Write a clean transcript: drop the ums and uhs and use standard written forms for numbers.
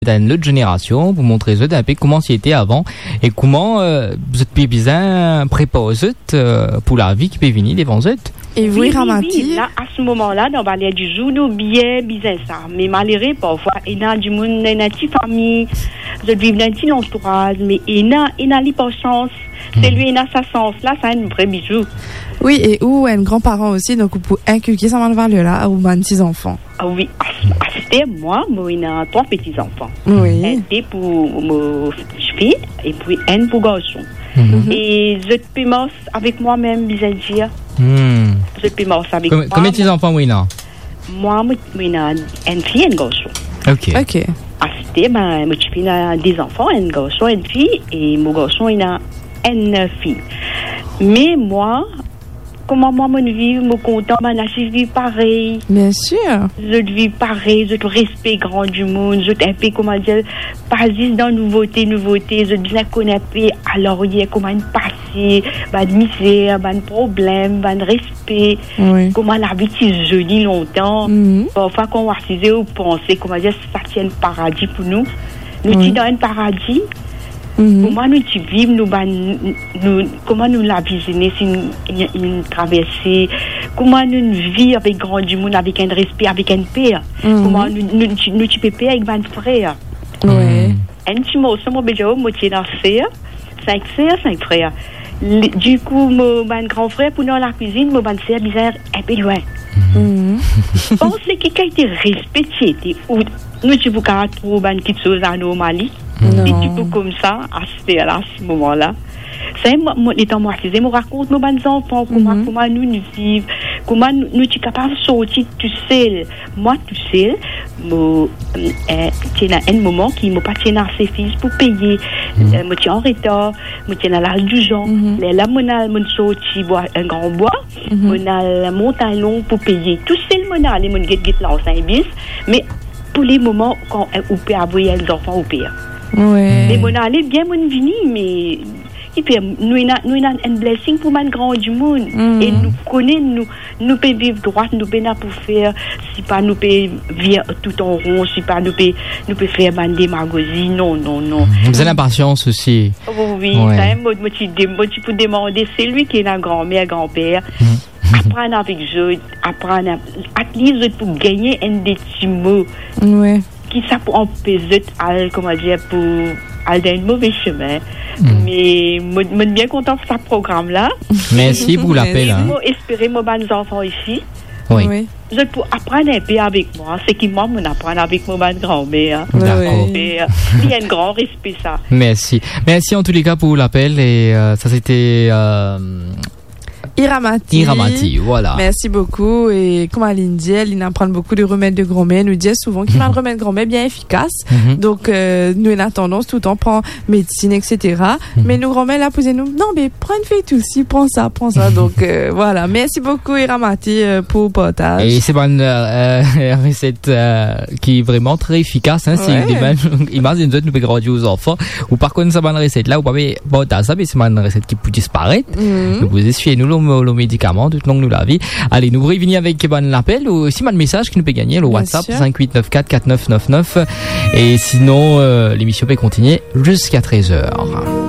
dans l'autre génération pour montrer un peu comment c'était avant et comment vous êtes bien préparé pour la vie qui peut venir devant vous. Et vous, Ramati, là, à ce moment-là, dans le du jour, nous bien ça. Mais malheureux, parfois, il y a du monde, il y a une petite famille, je vis dans un petit entourage, mais il y a l'hyperchance. C'est lui, il a sa chance. Là, c'est un vrai bijou. Oui, et où un grand-parent aussi, donc pour inculquer sa valeur-là aux petits-enfants. Ah oui, c'était moi, il y a 3 petits-enfants. Oui. Un pour mon fille et puis un pour garçon. Et je peux marcher avec moi-même, bien dire. Je peux marcher avec moi. Combien de petits-enfants, oui, non? Moi, il y a une fille et un garçon. Ok. C'était, ma fille a des enfants, un garçon et une fille, et mon garçon, il a une fille. Mais moi, comment moi, je vis, je suis content, je vis pareil. Bien sûr. Je vis pareil, je respecte grand du monde, je un peu, comment dire, pas juste dans nouveauté, je bien connais alors il y a comment une passé, de misère, de problème, de respect, oui. Comment la vie est jolie longtemps. Parfois, quand on va s'y penser, comment dire, ça tient un paradis pour nous. Nous sommes dans un paradis. Comment nous vivons, comment nous la visionner, une traversée, comment nous vivons avec grand du monde, avec un respect, avec un père, comment nous tu peux payer avec un frère. Oui. Un petit mot, ça m'a déjà moitié d'un frère, 5 frères. Du coup, mon grand frère, pour dans la cuisine, mon sœur bizarre un peu loin. Pensez que quelqu'un était respecté, nous tu vous trouver une petite chose anomalie. Et du coup, comme ça, à ce moment-là, c'est étant moi, je me raconte nos enfants, comment nous vivons, comment nous sommes capables de sortir tout seul. Moi, tout seul, il y a un moment qui m'a pas tenu à ses fils pour payer. Je suis en retard, je suis à l'âge du genre. Là, je suis sorti boire un grand bois, je suis à la montagne longue pour payer. Tout seul, je suis allé, je suis là en 5 bis, mais pour les moments quand on peut envoyer les enfants au pire. Ouais. Mais mon allé bien mon vini mais et puis nous avons un blessing pour man grand du monde et nous connaissons nous peut vivre droit nous peut pas pour faire si pas nous peut vivre tout en rond si pas nous peut faire man démagogie non vous avez la patience aussi. Oui ça un mot pour demander c'est lui qui est la grand-mère grand-père. Apprendre avec eux apprendre à least pour gagner un des petits mots. Ouais. Qui ça pour empêcher comment dire pour aller dans un mauvais chemin. Mais je suis bien content de ce programme-là. Merci pour l'appel. Je espérer mes bonnes enfants ici. Oui. Je peux apprendre un peu avec moi. C'est qui moi, je apprends avec mon bonne grand-mère. D'accord. Il y a un grand respect, ça. Merci en tous les cas pour l'appel. Et ça, c'était... Iramati, voilà. Merci beaucoup. Et comme Aline dit, elle apprend beaucoup de remèdes de grand-mère. Nous dit souvent qu'il y a un remède de grand-mère bien efficace. Donc, nous avons tendance tout le temps prendre médecine, etc. Mais nos grand-mères, là, posez-nous, non, mais prends une feuille tout aussi, prends ça. Donc, voilà. Merci beaucoup, Iramati, pour le partage. Et c'est une recette qui est vraiment très efficace. Hein, c'est imagine nous pouvons grandir aux enfants. Ou par contre, c'est une recette là, ou pas, ça, mais c'est une recette qui peut disparaître. Vous essuyez nous le médicament tout le long de la vie. Allez, nous revenons avec l'appel ou aussi un message qui nous peut gagner le WhatsApp 5894 4999 et sinon l'émission peut continuer jusqu'à 13h.